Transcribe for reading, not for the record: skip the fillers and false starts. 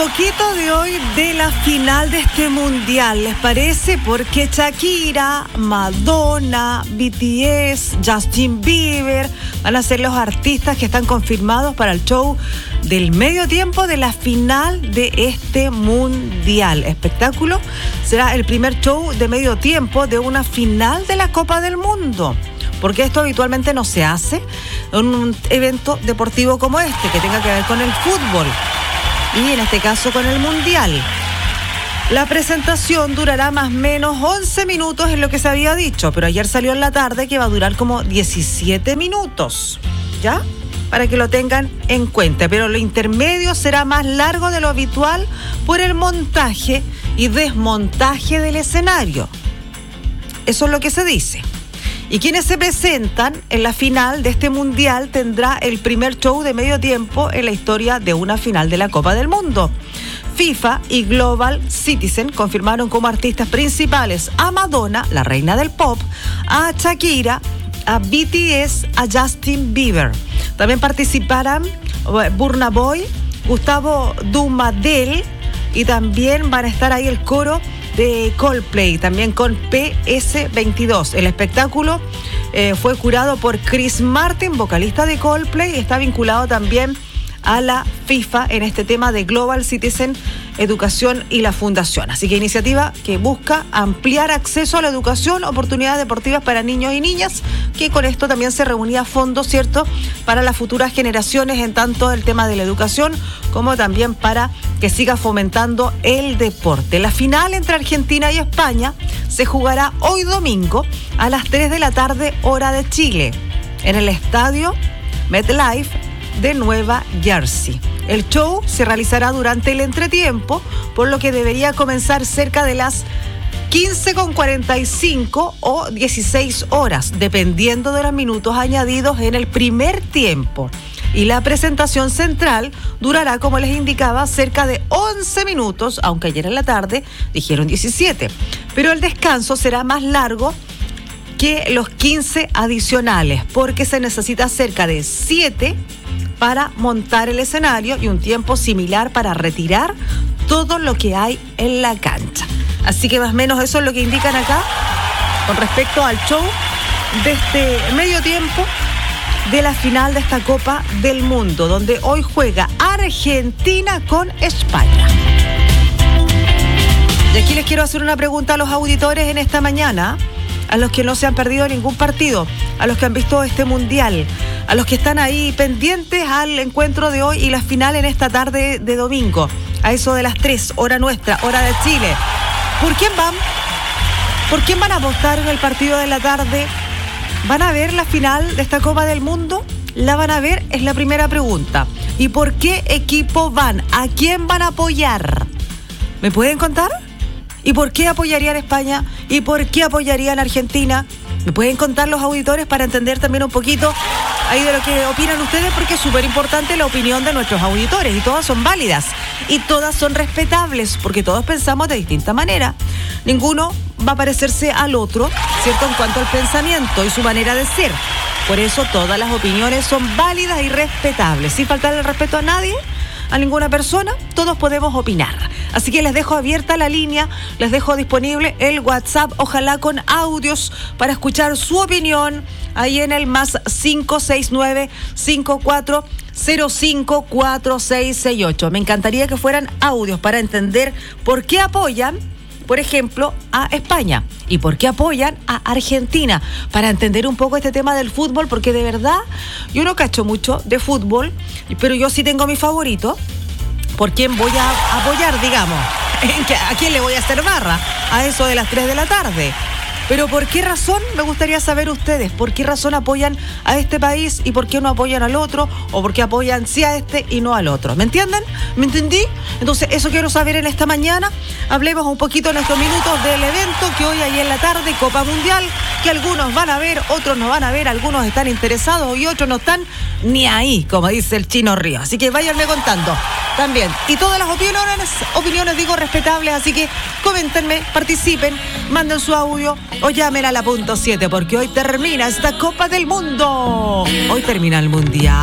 poquito de hoy de la final de este mundial, ¿les parece? Porque Shakira, Madonna, BTS, Justin Bieber van a ser los artistas que están confirmados para el show del medio tiempo de la final de este mundial. Espectáculo será el primer show de medio tiempo de una final de la Copa del Mundo, porque esto habitualmente no se hace en un evento deportivo como este, que tenga que ver con el fútbol. Y en este caso con el Mundial. La presentación durará más o menos 11 minutos, es lo que se había dicho, pero ayer salió en la tarde que va a durar como 17 minutos, ¿ya? Para que lo tengan en cuenta, pero lo intermedio será más largo de lo habitual por el montaje y desmontaje del escenario. Eso es lo que se dice. Y quienes se presentan en la final de este mundial tendrá el primer show de medio tiempo en la historia de una final de la Copa del Mundo. FIFA y Global Citizen confirmaron como artistas principales a Madonna, la reina del pop, a Shakira, a BTS, a Justin Bieber. También participarán Burna Boy, Gustavo Dumadel, y también van a estar ahí el coro de Coldplay, también con PS22. El espectáculo fue curado por Chris Martin, vocalista de Coldplay, y está vinculado también a la FIFA en este tema de Global Citizen Educación y la Fundación. Así que iniciativa que busca ampliar acceso a la educación, oportunidades deportivas para niños y niñas, que con esto también se reunía fondos, ¿cierto?, para las futuras generaciones en tanto el tema de la educación como también para que siga fomentando el deporte. La final entre Argentina y España se jugará hoy domingo a las 3 de la tarde, hora de Chile, en el estadio MetLife de Nueva Jersey. El show se realizará durante el entretiempo, por lo que debería comenzar cerca de las 15:45 o 16 horas, dependiendo de los minutos añadidos en el primer tiempo. Y la presentación central durará, como les indicaba, cerca de 11 minutos, aunque ayer en la tarde dijeron 17. Pero el descanso será más largo que los 15 adicionales, porque se necesita cerca de 7 para montar el escenario y un tiempo similar para retirar todo lo que hay en la cancha. Así que más o menos eso es lo que indican acá con respecto al show de este medio tiempo de la final de esta Copa del Mundo, donde hoy juega Argentina con España. Y aquí les quiero hacer una pregunta a los auditores en esta mañana, a los que no se han perdido ningún partido, a los que han visto este mundial, a los que están ahí pendientes al encuentro de hoy y la final en esta tarde de domingo, a eso de las 3, hora nuestra, hora de Chile. ¿Por quién van? ¿Por quién van a apostar en el partido de la tarde? ¿Van a ver la final de esta Copa del Mundo? ¿La van a ver? Es la primera pregunta. ¿Y por qué equipo van? ¿A quién van a apoyar? ¿Me pueden contar? ¿Y por qué apoyarían a España? ¿Y por qué apoyarían a Argentina? ¿Me pueden contar los auditores para entender también un poquito ahí de lo que opinan ustedes? Porque es súper importante la opinión de nuestros auditores y todas son válidas y todas son respetables porque todos pensamos de distinta manera. Ninguno va a parecerse al otro, ¿cierto?, en cuanto al pensamiento y su manera de ser. Por eso todas las opiniones son válidas y respetables, sin faltarle el respeto a nadie, a ninguna persona, todos podemos opinar. Así que les dejo abierta la línea, les dejo disponible el WhatsApp, ojalá con audios para escuchar su opinión ahí en el más 569-5405-4668. Me encantaría que fueran audios para entender por qué apoyan, por ejemplo, a España y por qué apoyan a Argentina, para entender un poco este tema del fútbol, porque de verdad yo no cacho mucho de fútbol, pero yo sí tengo mi favorito. ¿Por quién voy a apoyar, digamos? ¿A quién le voy a hacer barra? A eso de las 3 de la tarde. Pero ¿por qué razón? Me gustaría saber ustedes. ¿Por qué razón apoyan a este país y por qué no apoyan al otro? ¿O por qué apoyan sí a este y no al otro? ¿Me entienden? ¿Me entendí? Entonces, eso quiero saber en esta mañana. Hablemos un poquito en estos minutos del evento que hoy hay en la tarde, Copa Mundial, que algunos van a ver, otros no van a ver, algunos están interesados y otros no están ni ahí, como dice el Chino Río. Así que váyanme contando también. Y todas las opiniones digo respetables, así que coméntenme, participen, manden su audio o llamen a la punto 7, porque hoy termina esta Copa del Mundo. Hoy termina el Mundial.